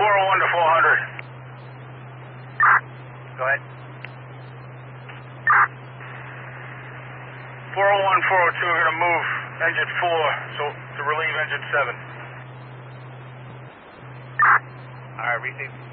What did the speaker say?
401 to 400. Go ahead. 401, 402 are going to move engine 4 so to relieve engine 7. All right, receive.